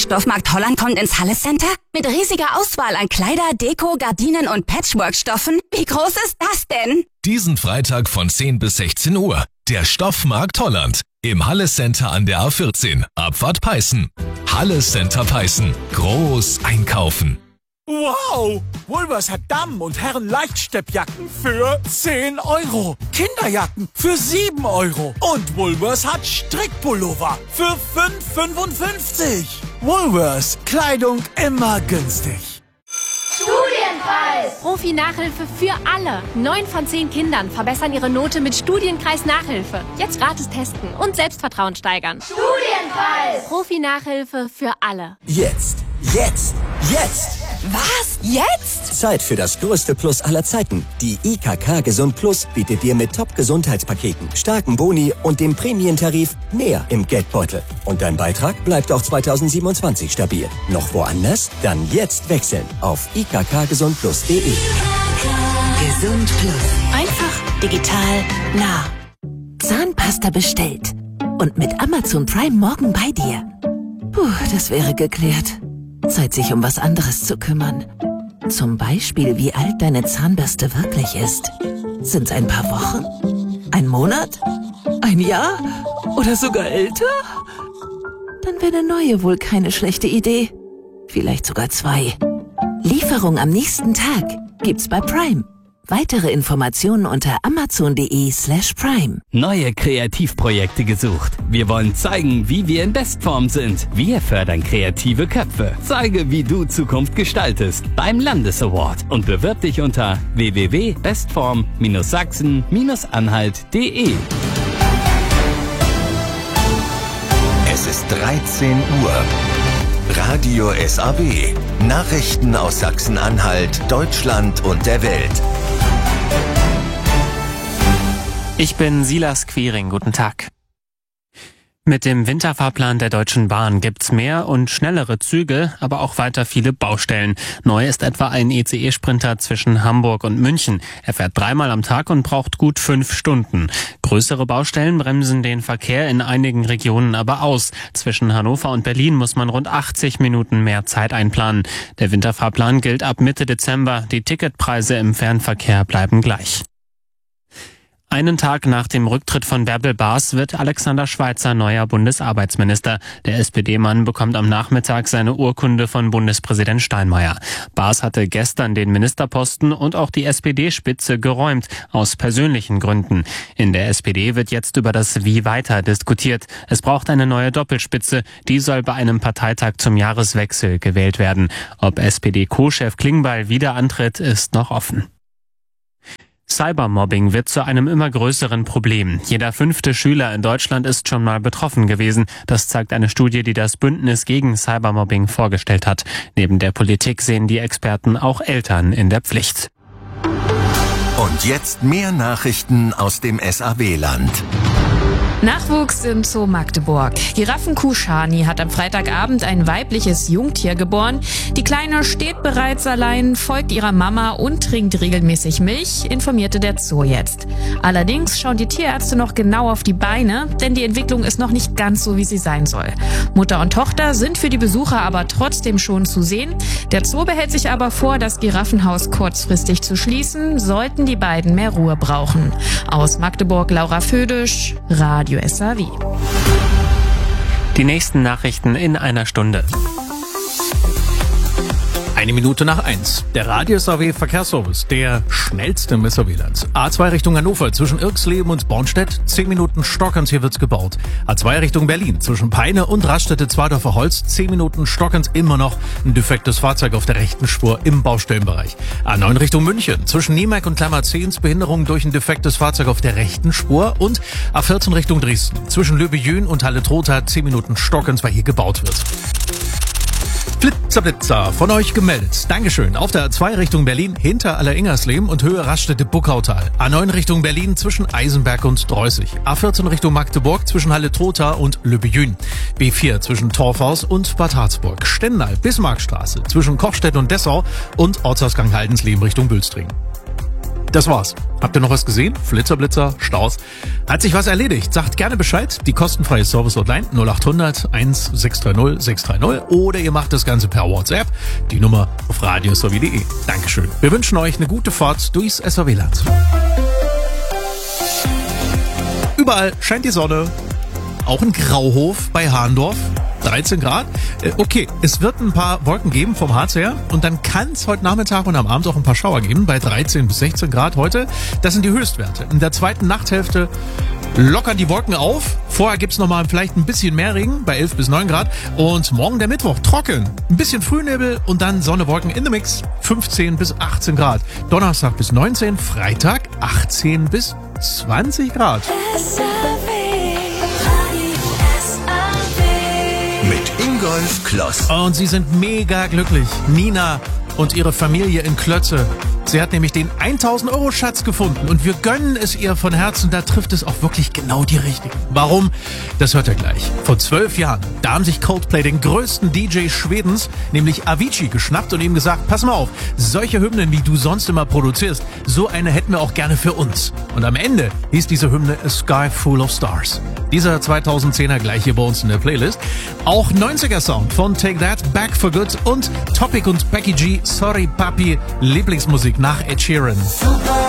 Stoffmarkt Holland kommt ins Halle Center? Mit riesiger Auswahl an Kleider, Deko, Gardinen und Patchwork-Stoffen? Wie groß ist das denn? Diesen Freitag von 10 bis 16 Uhr. Der Stoffmarkt Holland. Im Halle Center an der A14. Abfahrt Peißen. Halle Center Peißen. Groß einkaufen. Wow! Woolworths hat Damen- und Herren-Leichtsteppjacken für 10 Euro. Kinderjacken für 7 Euro. Und Woolworths hat Strickpullover für 5,55. Woolworths. Kleidung immer günstig. Studienpreis! Profi-Nachhilfe für alle. 9 von 10 Kindern verbessern ihre Note mit Studienkreis-Nachhilfe. Jetzt gratis testen und Selbstvertrauen steigern. Studienpreis! Profi-Nachhilfe für alle. Jetzt! Was? Jetzt? Zeit für das größte Plus aller Zeiten. Die IKK Gesund Plus bietet dir mit Top-Gesundheitspaketen, starken Boni und dem Prämientarif mehr im Geldbeutel. Und dein Beitrag bleibt auch 2027 stabil. Noch woanders? Dann jetzt wechseln auf ikkgesundplus.de. Gesund Plus. Einfach, digital, nah. Zahnpasta bestellt. Und mit Amazon Prime morgen bei dir. Puh, das wäre geklärt. Zeit, sich um was anderes zu kümmern. Zum Beispiel, wie alt deine Zahnbürste wirklich ist. Sind's ein paar Wochen? Ein Monat? Ein Jahr? Oder sogar älter? Dann wäre eine neue wohl keine schlechte Idee. Vielleicht sogar 2. Lieferung am nächsten Tag gibt's bei Prime. Weitere Informationen unter amazon.de/prime. Neue Kreativprojekte gesucht. Wir wollen zeigen, wie wir in Bestform sind. Wir fördern kreative Köpfe. Zeige, wie du Zukunft gestaltest beim Landesaward und bewirb dich unter www.bestform-sachsen-anhalt.de. Es ist 13 Uhr. Radio SAW. Nachrichten aus Sachsen-Anhalt, Deutschland und der Welt. Ich bin Silas Quiring. Guten Tag. Mit dem Winterfahrplan der Deutschen Bahn gibt's mehr und schnellere Züge, aber auch weiter viele Baustellen. Neu ist etwa ein ICE-Sprinter zwischen Hamburg und München. Er fährt 3-mal am Tag und braucht gut 5 Stunden. Größere Baustellen bremsen den Verkehr in einigen Regionen aber aus. Zwischen Hannover und Berlin muss man rund 80 Minuten mehr Zeit einplanen. Der Winterfahrplan gilt ab Mitte Dezember. Die Ticketpreise im Fernverkehr bleiben gleich. Einen Tag nach dem Rücktritt von Bärbel Baas wird Alexander Schweitzer neuer Bundesarbeitsminister. Der SPD-Mann bekommt am Nachmittag seine Urkunde von Bundespräsident Steinmeier. Baas hatte gestern den Ministerposten und auch die SPD-Spitze geräumt, aus persönlichen Gründen. In der SPD wird jetzt über das Wie weiter diskutiert. Es braucht eine neue Doppelspitze. Die soll bei einem Parteitag zum Jahreswechsel gewählt werden. Ob SPD-Co-Chef Klingbeil wieder antritt, ist noch offen. Cybermobbing wird zu einem immer größeren Problem. Jeder 5. Schüler in Deutschland ist schon mal betroffen gewesen. Das zeigt eine Studie, die das Bündnis gegen Cybermobbing vorgestellt hat. Neben der Politik sehen die Experten auch Eltern in der Pflicht. Und jetzt mehr Nachrichten aus dem SAW-Land. Nachwuchs im Zoo Magdeburg. Giraffenkuh Shani hat am Freitagabend ein weibliches Jungtier geboren. Die Kleine steht bereits allein, folgt ihrer Mama und trinkt regelmäßig Milch, informierte der Zoo jetzt. Allerdings schauen die Tierärzte noch genau auf die Beine, denn die Entwicklung ist noch nicht ganz so, wie sie sein soll. Mutter und Tochter sind für die Besucher aber trotzdem schon zu sehen. Der Zoo behält sich aber vor, das Giraffenhaus kurzfristig zu schließen, sollten die beiden mehr Ruhe brauchen. Aus Magdeburg Laura Födisch, Radio SAW. Die nächsten Nachrichten in einer Stunde. 1:01. Der Radio SAW Verkehrsservice, der schnellste im SAW-Land. A2 Richtung Hannover zwischen Irxleben und Bornstedt, 10 Minuten stockernd, hier wird's gebaut. A2 Richtung Berlin zwischen Peine und Raststätte-Zwadorfer Holz, 10 Minuten stockernd, immer noch ein defektes Fahrzeug auf der rechten Spur im Baustellenbereich. A9 Richtung München zwischen Niemerk und Klammerzehns, Behinderung durch ein defektes Fahrzeug auf der rechten Spur. Und A14 Richtung Dresden zwischen Löbejün und Halle-Trotha, 10 Minuten stockend, weil hier gebaut wird. Blitzer von euch gemeldet. Dankeschön. Auf der A2 Richtung Berlin hinter Alleringersleben und Höhe Raststätte Buckautal. A9 Richtung Berlin zwischen Eisenberg und Dreußig. A14 Richtung Magdeburg zwischen Halle-Trotha und Löbejün. B4 zwischen Torfhaus und Bad Harzburg. Stendal Bismarckstraße zwischen Kochstedt und Dessau und Ortsausgang Haldensleben Richtung Bülstringen. Das war's. Habt ihr noch was gesehen? Flitzer, Blitzer, Staus? Hat sich was erledigt? Sagt gerne Bescheid. Die kostenfreie Service-Hotline 0800 1630 630 oder ihr macht das Ganze per WhatsApp. Die Nummer auf radiosaw.de. Dankeschön. Wir wünschen euch eine gute Fahrt durchs SAW-Land. Überall scheint die Sonne. Auch in Grauhof bei Hahndorf. 13 Grad. Okay, es wird ein paar Wolken geben vom Harz her und dann kann es heute Nachmittag und am Abend auch ein paar Schauer geben bei 13 bis 16 Grad heute. Das sind die Höchstwerte. In der zweiten Nachthälfte lockern die Wolken auf. Vorher gibt's noch mal vielleicht ein bisschen mehr Regen bei 11 bis 9 Grad. Und morgen der Mittwoch trocken. Ein bisschen Frühnebel und dann Sonne, Wolken in the Mix. 15 bis 18 Grad. Donnerstag bis 19, Freitag 18 bis 20 Grad. Mit Ingolf Kloss. Und sie sind mega glücklich. Nina und ihre Familie in Klötze. Sie hat nämlich den 1000-Euro-Schatz gefunden und wir gönnen es ihr von Herzen. Da trifft es auch wirklich genau die Richtigen. Warum? Das hört ihr gleich. Vor 12 Jahren, da haben sich Coldplay den größten DJ Schwedens, nämlich Avicii, geschnappt und ihm gesagt, pass mal auf, solche Hymnen, wie du sonst immer produzierst, so eine hätten wir auch gerne für uns. Und am Ende hieß diese Hymne A Sky Full of Stars. Dieser 2010er gleich hier bei uns in der Playlist. Auch 90er-Sound von Take That, Back for Good und Topic und Becky G, Sorry Papi, Lieblingsmusik nach Ed Sheeran.